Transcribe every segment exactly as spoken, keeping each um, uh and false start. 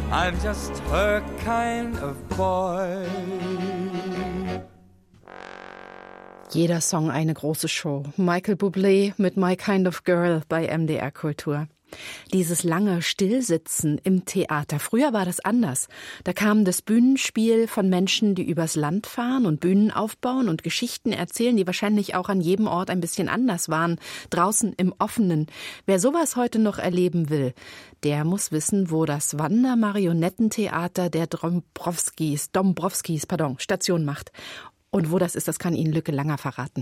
I'm just her kind of boy. Jeder Song eine große Show. Michael Bublé mit My Kind of Girl bei M D R Kultur. Dieses lange Stillsitzen im Theater. Früher war das anders. Da kam das Bühnenspiel von Menschen, die übers Land fahren und Bühnen aufbauen und Geschichten erzählen, die wahrscheinlich auch an jedem Ort ein bisschen anders waren. Draußen im Offenen. Wer sowas heute noch erleben will, der muss wissen, wo das Wandermarionettentheater der Dombrowskis, Dombrowskis, pardon, Station macht. Und wo das ist, das kann Ihnen Lücke Langer verraten.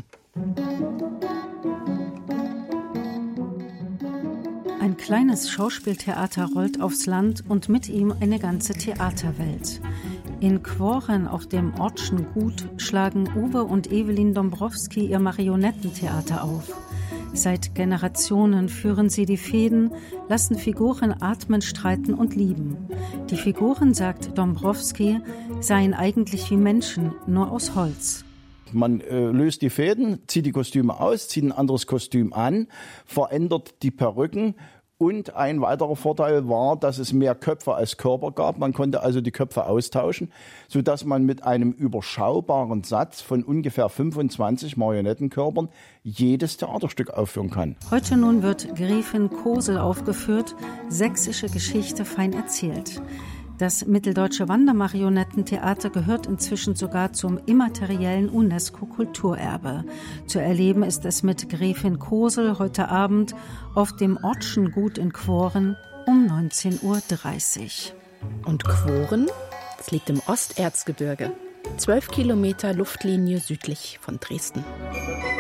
Ein kleines Schauspieltheater rollt aufs Land und mit ihm eine ganze Theaterwelt. In Quoren auf dem Ortschen Gut schlagen Uwe und Evelyn Dombrowski ihr Marionettentheater auf. Seit Generationen führen sie die Fäden, lassen Figuren atmen, streiten und lieben. Die Figuren, sagt Dombrowski, seien eigentlich wie Menschen, nur aus Holz. Man äh, löst die Fäden, zieht die Kostüme aus, zieht ein anderes Kostüm an, verändert die Perücken. Und ein weiterer Vorteil war, dass es mehr Köpfe als Körper gab. Man konnte also die Köpfe austauschen, sodass man mit einem überschaubaren Satz von ungefähr fünfundzwanzig Marionettenkörpern jedes Theaterstück aufführen kann. Heute nun wird Gräfin Kosel aufgeführt, sächsische Geschichte fein erzählt. Das Mitteldeutsche Wandermarionettentheater gehört inzwischen sogar zum immateriellen UNESCO-Kulturerbe. Zu erleben ist es mit Gräfin Kosel heute Abend auf dem Ortschen Gut in Quoren um neunzehn Uhr dreißig. Und Quoren, das liegt im Osterzgebirge, zwölf Kilometer Luftlinie südlich von Dresden.